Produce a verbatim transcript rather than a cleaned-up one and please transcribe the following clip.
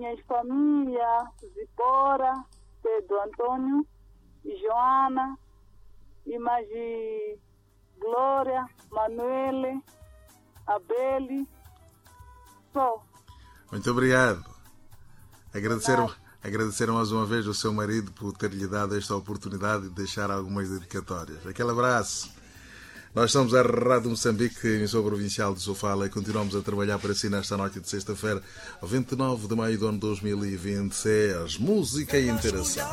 minhas famílias, Zipora, Pedro Antônio, e Joana, e mais de Glória, Manuele, Abeli, só. Muito obrigado. Agradecer, agradecer mais uma vez ao seu marido por ter-lhe dado esta oportunidade de deixar algumas dedicatórias. Aquele abraço. Nós somos a Rádio Moçambique, emissora provincial de Sofala, e continuamos a trabalhar para si nesta noite de sexta-feira, vinte e nove de maio do ano dois mil e vinte e seis. Música e interação.